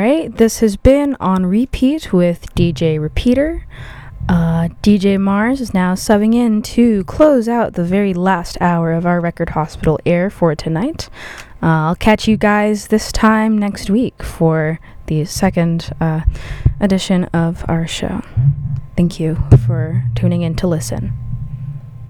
right, this has been On Repeat with DJ Repeater. DJ Mars is now subbing in to close out the very last hour of our Record Hospital air for tonight. I'll catch you guys this time next week for the second edition of our show. Thank you for tuning in to listen.